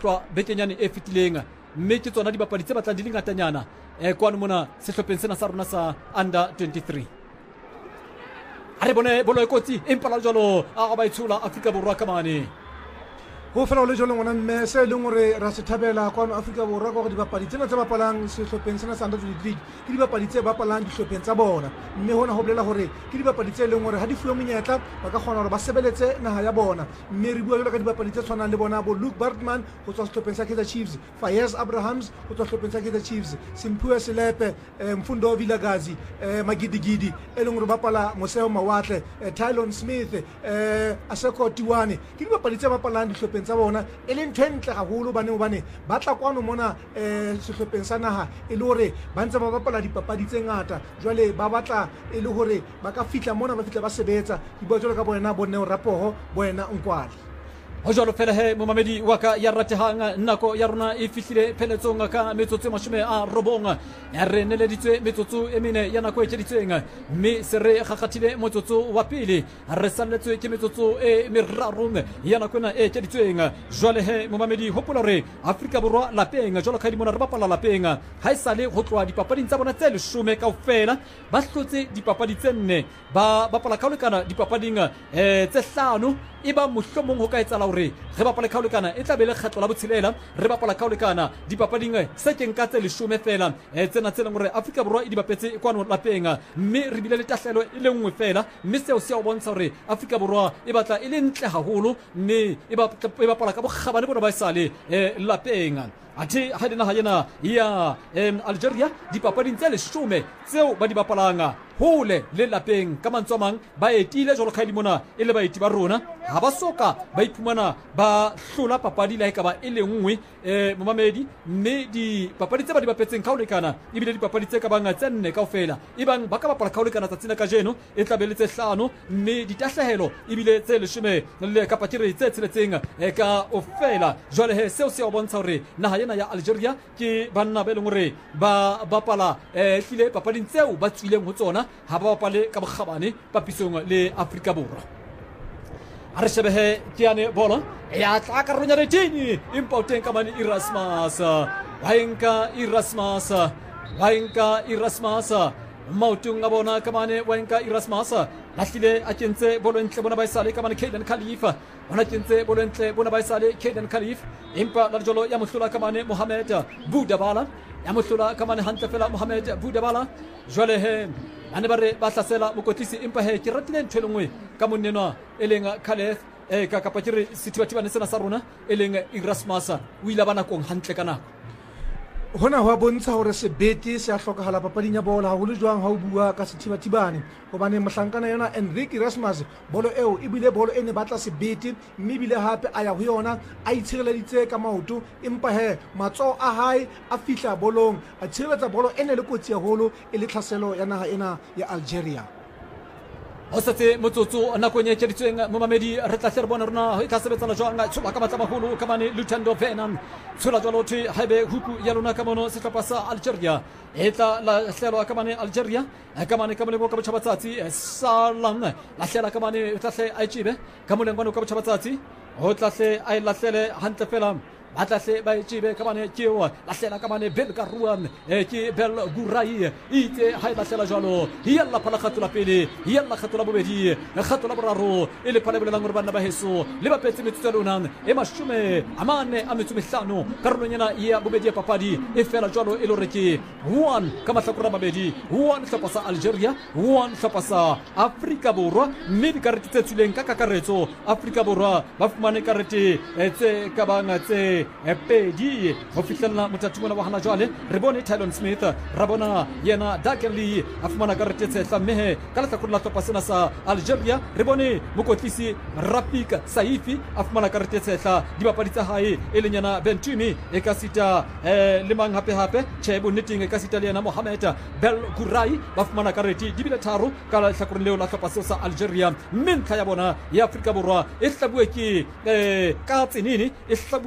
tloa bekenyane e fetileng mme ke tsona dibapadi tse batlang di le ngatanyana kwano mona sehlopheng sena sa rona sa under 23. a re bone bolo e kotsi empa la jalo a ba itshola Afrika Borwa ka mane go fela le jalo ngwana mme se leng gore ra se thabela kwano Afrika Borwa go dibapadi tsena tse bapalang sehlopheng sena sa under 23 ke dibapadi tse bapalang dihlopheng tsa bona mme hona ho bolela gore ke dibapadi tse leng gore ha di fuwe monyetla ba ka kgona gore ba sebeletse naha ya bona mme re bua jalo ka dibapadi tse tshwanang le bona bo Luke Bartman go tswa sehlopheng sa Kaizer Chiefs, Fayez Abrahams go tswa sehlopheng sa Kaizer Chiefs, Simphiwe Selepe, Mfundo Vilakazi, Magidigidi e leng gore bapala Moseo Mawatle, Tylon Smith, Aseko Tiwane ke dibapadi tse bapalang dihlopheng tsa bona e leng twentle gagolo bane ba tla kwano mona sehlopheng sa naha e le gore ba ntse ba bapala dipapadi tse ngata jwale ba batla e le gore ba ka fitla mona ba fitla ba sebetsa di bua jalo ka bona Boneo Rapoho Boena Nkwali ho jalo fela he momamedi wa ka ya ratehang nako ya rona e fihlile pheletsong ka metsotso mashome a robong ya re neleditswe metsotso e mene ya nako e tsheditsweng mme se re gagathile motsotso wa pele re salletswe ke metsotso e merarong ya nako ena e tsheditsweng jwale he momamedi hopola re Afrika Borwa lapeng jwalo ka di mona re bapala lapeng ha e sale ho tloa dipapading tsa bona tse 10 kaofela ba hlotse dipapadi tse 4 ba bapala ka lekana dipapading tse 5 eba mohlomong ho ka etsala hore re bapala ka lekana e tla be le kgetlo la botshelela re bapala ka lekana dipapading se keng ka tse 10 fela tsena tse leng hore Afrika Borwa e di bapetse kwano lapeng mme re bile le tahlelo e le nngwe fela mme seo se a bontsha hore Afrika Borwa e batla e le ntle haholo mme e bapala ka bokgabane bona ba sale lapeng athe ha dina ha yena ya Algeria dipapading tse 10 tseo ba di bapalanga hole le lapeng ka mantswamang ba etile jolo khaidi mona e le baeti ba rona ha ba soka ba iphumana ba hlola papadi la ekaba e le nngwe momamedi mme di papadi tse ba di bapetseng ka ho lekana ebile di papadi tse ka banga tse 4 kaofela ebang ba ka bapala ka ho lekana tsatsina ka jeno e tla be le tse 5 mme di tahlehelo ebile tse 10 le kapatiri tse tseletseng ka ofela jwale he seo se a bontsha hore naha yena ya Algeria ke banna ba leng hore ba bapala tlile papading tseo ba tswileng ho tsona ha ba bapale ka bokgabane papisong le Afrika Borwa a re shebehe ke ane bolo ya tla ka ronya retini empa o teng ka mane Erasmus waenka Erasmus mautung a bona ka mane waenka Erasmus lahlile a kentse bolo ntle bona ba isale ka mane Caden Khalifa ona kentse bolo ntle bona ba isale Caden Khalifa empa la jolo ya mohlola ka mane Mohamed Boudabala ya mohlola ka mane hantle fela Mohamed Boudabala jwale he ane ba re ba hlasela mokotlisi empa he ke ratile ntho e nngwe ka monnenwa e leng Khaled ka kapatiri sithibathibane sena sa rona e leng Erasmus o ile ba nakong hantle ka nako hona ho bontsha hore sebete se a hlokahala papading ya bola haholo jwang ha o bua ka sethibathibane hobane mohlankana yona Enrique Erasmus bolo eo e bile bolo e ne batla sebete mme bile hape a ya ho yona a itshireleditse ka maoto empa he matso a hae a fihla bolong a tshireletsa bolo ene le kotsi haholo e le tlhaselo ya naha ena ya Algeria o setse motsotso nakong e tsheditsweng momamedi re tla hle bona rona e ka sebetsana jwang tshola ka matla maholo ka mane Lutando Venan tshola jwalo thwe haebe huku ya lona ka mono sehlopha sa Algeria e tla la hlelo ka mane Algeria ka mane ka molemo ka botjhabatsatsi salang la hlela ka mane tla hle a itshibe ka molengwana ka botjhabatsatsi ho tla hle a lahlele hantle fela batlahle ba itshibe ka mane tjeo lahlela ka mane Belgaruan ke Belgurai itse ha lahlela jwalo yalla phala khatula pele yalla khatula bobedi khatula boraro e le phale bolelang hore bana ba heso le ba petse metsotso lona e mashume amane a metso mehlano karolonyana ya bobedi ya papadi e fela jwalo e lo reke 1 ka mahlakora mabedi 1 hlopha sa Algeria 1 hlopha sa Afrika Borwa mme di karete tse tswileng ka kakaretso Afrika Borwa ba fumane karete tse ka banga tse pedi ho fihlella motatumona wa hana jwale re bone Tylon Smith ra bona yena Dakenly a fumana karete tse tlamehe ka lehlakore la hlopha sena sa Algeria re bone mokotlisi Rafik Saifi a fumana karete tse tla dibapadi tsa hae e leng yana Bentumi e ka sita le mang hape Chebo Netting e ka sita le yana Mohamed Belgurai ba fumana karete di bile tharo ka lehlakore leo la hlopha sa Algeria mentla ya bona ya Afrika Borwa e hlabue ke ka tsenini e hlabua jwalo ka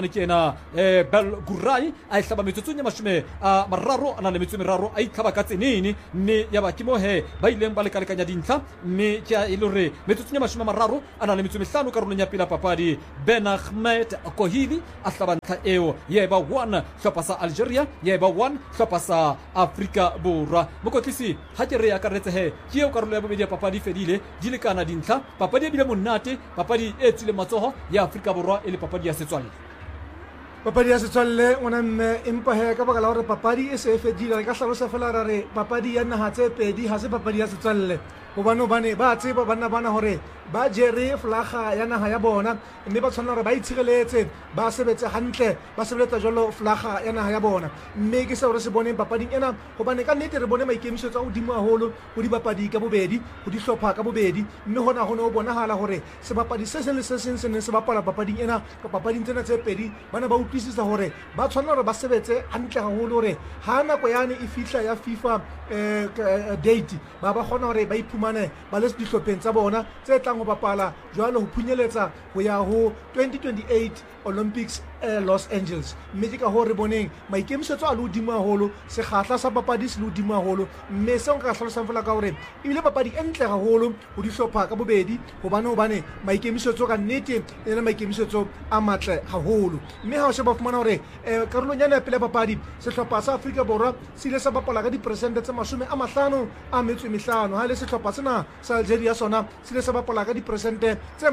mane ke ena Belgurai a ihlaba metsotsong ya mashome a mararo a na le metso meraro a itlhaba ka tsenene mme ya ba ke mo he ba ileng ba lekalekanya dintlha mme ke a ile hore metsotsong ya mashome a mararo a na le metso mehlano karolong ya pele papadi Ben Ahmed Kohili a hlaba ntlha eo ye ba 1 hlopha sa Algeria ye ba 1 hlopha sa Afrika Borwa mokotlisi ha ke re ya karetse he ke eo karolo ya bobedi ya papadi fedile di lekana dintlha papadi e bile monate papadi e tswile matsoho ya Afrika Borwa e le papadi ya setswalle papadi ya setswalle ngwana mme empa he ka baka la hore papadi e se fedile re ka hlalosa fela ra re papadi ya naha tse pedi ha se papadi ya setswalle hobane ba tseba bana hore ba jere flaga ya naha ya bona mme ba tshwanela hore ba itshireletse ba sebetse hantle ba sebeletsa jalo flaga ya naha ya bona mme ke seo re se boneng papading ena hobane ka nnete re bone maikemisetso a hodimo haholo ho dibapadi ka bobedi ho dihlopha ka bobedi mme hona ho ne ho bonahala hore sebapadi se seng le se seng se ne se bapala papading ena ka papading tsena tse pedi bana ba utlwisisa hore ba tshwanela hore ba sebetse hantle haholo hore ha nako yane e fihla ya FIFA date ba kgona hore ba iphumane ba le dihlopheng tsa bona tse tlang ho bapala jwalo ho phunyeletsa ho ya ho 2028 Olympics Los Angeles mme ke ka ho re boneng maikemisetso a le hodimo haholo sekgahla sa papadi se le hodimo haholo mme se nka hlalosang fela ka hore ebile papadi e ntle haholo ho dihlopha ka bobedi hobane maikemisetso ka nnete e le maikemisetso a matle haholo mme ha o se ba fumana hore karolong ya pele papadi sehlopha sa Afrika Borwa se ile sa bapala ka diperesente tse 55 ha le sehlopha sena sa Algeria sona se ile sa bapala ka diperesente tse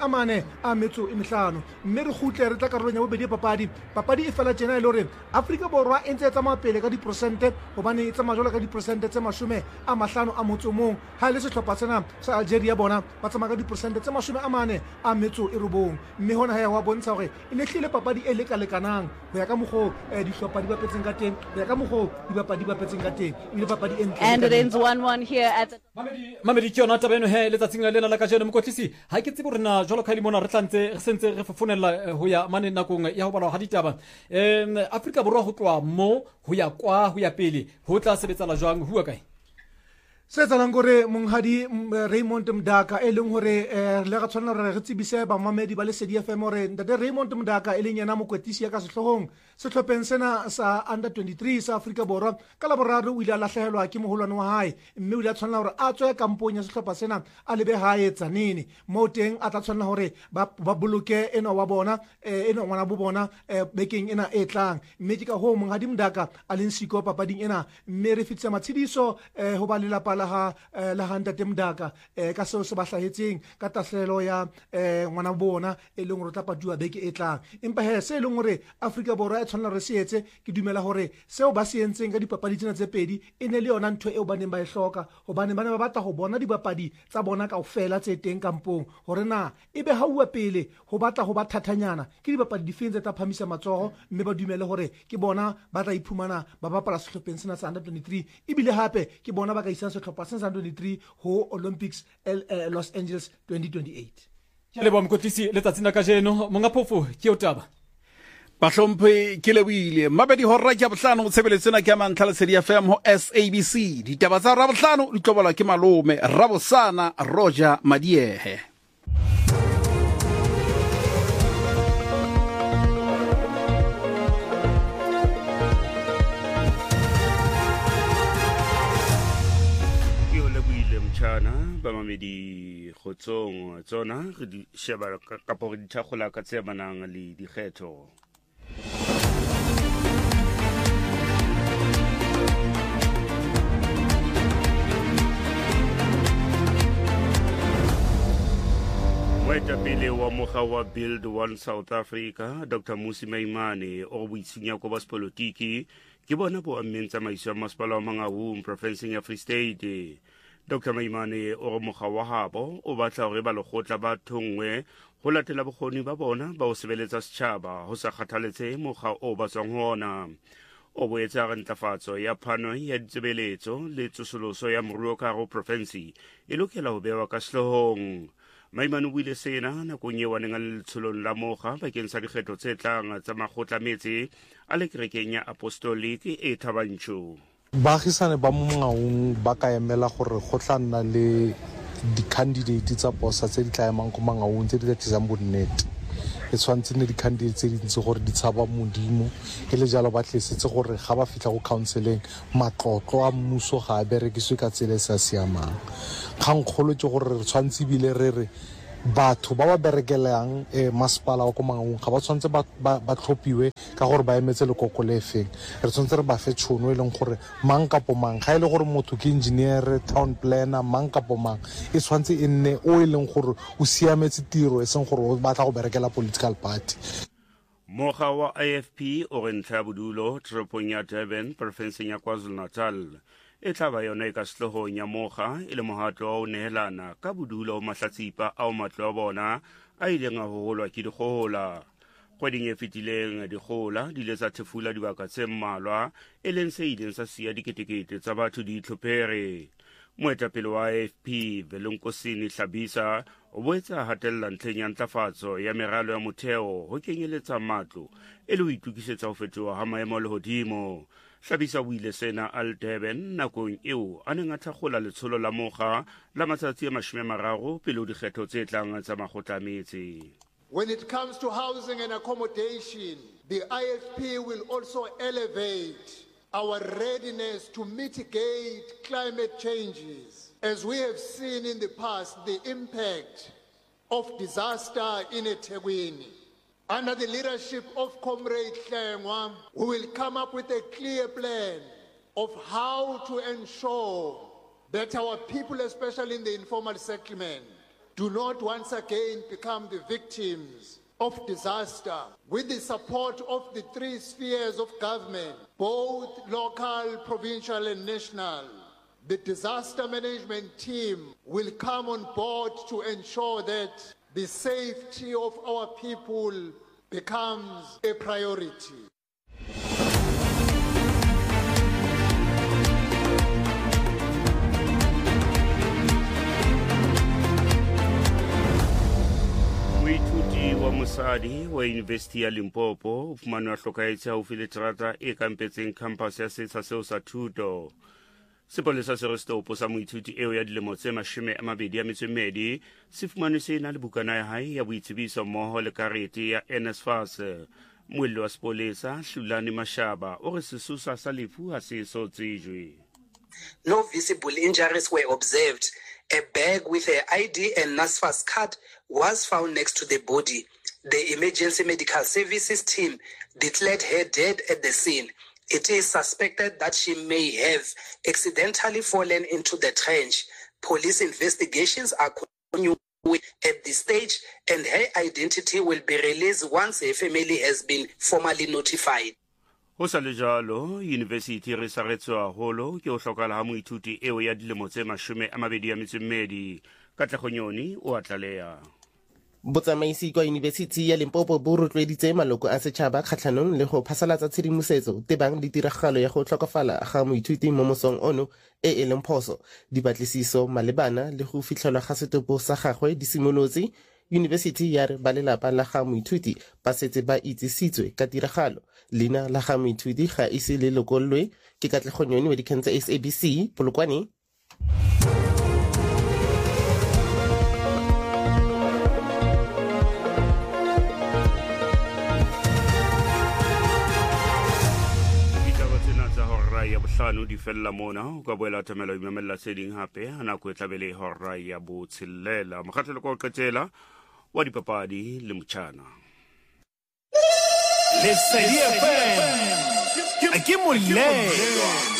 45 mme re khutle re tla karolong ya bobedi papadi e fela tjena ile hore Afrika Borwa e ntse tsa mapele ka diperesente hobane e tsamaya jwalo ka diperesente tse 50 ha le sehlopha sena sa Algeria bona ba tsamaya ka diperesente tse 49 mme hona ha wa bontsha hore e ne hlile papadi e lekalekanang ho ya ka mokgo dihlopha di bapetseng ka teng ho ya ka mokgo dibapadi ba bapetseng ka teng ile papadi e ntle and it ends 1-1 here at the Mamedi ke yona tabeno he letsatsing lena la ka jeno mokotlisi ha ke tsebe rena jwalo ka ile mona re tlantse re sentse re fofonela ho ya mane nakong ya ho bala ha ditaba Afrika Borwa ho tloa mo ho ya pele ho tla sebetsala jwang hua kae se tsalang gore monghadi Raymond Mdaka e leng hore le ga tshwana re tsebise ba mamedi ba le Sedi FM hore ntate Raymond Mdaka e leng yena mokwetisi ya ka sehlohong sehlopheng sena sa under 23 sa Afrika Borwa ka la boraro o ile a lahlehelwa ke moholwane wa hae mme o ile a tshwanela hore a tswe kampong ya sehlopha sena a lebe hae Tsanini mo teng a tla tshwanela hore ba boloke ena wa bona ena ngwana bo bona bekeng ena e tlang mme ke ka ho monghadi Mdaka a leng siko papading ena mme re fitse matshidiso ho ba lelapa la ntate Mdaka ka seo se ba hlahetseng ka tahlelo ya ngwana bona e leng hore tla paduwa beke e tlang empa he se leng hore Afrika Borwa e tshwanela re se etse ke dumela hore seo ba se entseng ka dipapadi tsena tse pedi e ne le yona ntho eo ba neng ba e hloka hobane ba ne ba batla ho bona dibapadi tsa bona kaofela tse teng kampong hore na ebe ha uwa pele ho batla ho ba thatanyana ke dibapadi difeng tse tla phamisa matsoho mme ba dumele hore ke bona ba tla iphumana ba bapala sehlopheng sena sa under 23 ebile hape ke bona ba ka isa sehlopha sa under 23 ho Olympics Los Angeles 2028 ke le ba mokotlisi letsatsing la ka jeno monga phofo ke o taba Bahlomphe ke lebohile mabedi horra ke bohlano tshebeletsena ke mantla le Sedi FM ho SABC ditaba tsa ra bohlano di tlobalwa ke malome Rabosana Roger Madiehe ba mamedi khotsong tsona re di sheba ka po di thagola ka tse manang le dikgetho Moetapele wa mokga wa Build One South Africa Dr. Mmusi Maimane o boitshinya ko ba sepolotiki ke bona bo ammeng tsamaiso ya masepala wa Mangaung profenseng ya Free State Dr. Maimane o mokga wa habo o batla hore ba lekgotla ba thongwe ho latela bokgoni ba bona ba o sebeletsa setjhaba ho sa kgathaletse mokga o ba tswang hona o boetse a ntlafatso ya phano ya ditsebeletso le tsosoloso ya moruo ka hare profensi e lokela ho bewa ka sehloohong Maimane o buile sena nakong eo a neng a le letsholong la mokga bakeng sa dikgetho tse tlang tsa makgotla metse a le kerekeng ya Apostolic e Thabanchu baagisane ba mo Mangaung ba ka emela gore go tla nna le di-candidate tsa posa tse di tla emang ko Mangaung tse di tla tlisang bonnete e tshwanetse ne di-candidate tse dintsi gore di tshaba modimo ke le jalo ba tlesetse gore ga ba fitlha go counseling matlotlo a mmuso ga a berekiswe ka tsela e sa siamang. Kgangkgolo ke gore re tshwanetse ebile re re batho ba ba berekelang masepala wa ko Mangaung ga ba tshwanetse ba tlhophiwe ka gore ba emetse lekoko le feng. Re tshwanetse re ba fe tšhono e leng gore mang kapo mang ga e le gore motho ke engineer, town planner, mang kapo mang e tshwanetse e nne o e leng gore o siametse tiro e seng gore o batla go berekela political party. Moga wa IFP o re ntlha ya bodulo toropong ya Durban porofenseng ya KwaZulu-Natal e tla ba yona e ka setlhogong ya moga e le mohatlo wa o nehelana ka bodulo mahlatsipa ao matlo a bona a ileng a hogolwa ke dikgohola. Kgweding e fetileng dikgohola di ile tsa thefula dibaka tse mmalwa e leng se ileng sa siya diketekete tsa batho di itlhophege. Moetapele wa AFP Velonkosini Hlabisa o boetse a hatella ntlheng ya ntlafatso ya meralo ya motheo ho kenyeletsa matlo e le ho itukisetsa ho fetoha ha maemo a lehodimo. Hlabisa o ile sena al Durban nakong eo a neng a thakgola letsholo la moga la matsatsi a 30 pele ho dikgetho tse tlang tsa makgotla a metse. When it comes to housing and accommodation, the IFP will also elevate our readiness to mitigate climate changes. As we have seen in the past, the impact of disaster in eThekwini. Under the leadership of Comrade Hlengwa, we will come up with a clear plan of how to ensure that our people, especially in the informal settlement, do not once again become the victims of disaster. With the support of the 3 spheres of government, both local, provincial and national, the disaster management team will come on board to ensure that the safety of our people becomes a priority. Moithuti wa mosadi wa University ya Limpopo o fumane wa hlokaetse haufi le terata e kampetseng campus ya setsha seo sa thuto. Sepolesa se Restopo sa moithuti eo ya dilemo tse 22 se fumane se na le bukana ya hae ya boitsebiso mmoho le karete ya NSFAS. Moelli wa sepolesa Hlulani Mashaba o re sesusa sa lefu ha se so tsejwe. No visible injuries were observed. A bag with her ID and NSFAS card was found next to the body. The emergency medical services team declared her dead at the scene. It is suspected that she may have accidentally fallen into the trench. Police investigations are continuing at this stage, and her identity will be released once her family has been formally notified. Ho sa le jalo, University re saretswa holo ke o hlokala ha moithuti eo ya dilemo tse 22 Katlego o atlaleya. Botsamaisi kwa University ya Limpopo bo rotloeditse maloko a setšhaba kgatlhanong le go phasalatsa tshedimosetso tebang ditiragalo ya go tlhokafala ga moithuti mo mosong ono e leng phoso. Dipatlisiso malebana le go fitlhelwa ga setopo sa gagwe di simolotse. University ya re ba lelapa la ga moithuti ba setse ba itsisitswe ka tiragalo. Leina la ga moithuti ga ise le lokollwe ke Katlego wa dikgang tsa SABC Polokwane. Ya bohlano di fella mona o ka boela tamela imamela seding hape ana ko tlabele hora ya botshelela mokgatlelo ko qetela wa dipapadi le motjana le Sedi FM ke moleng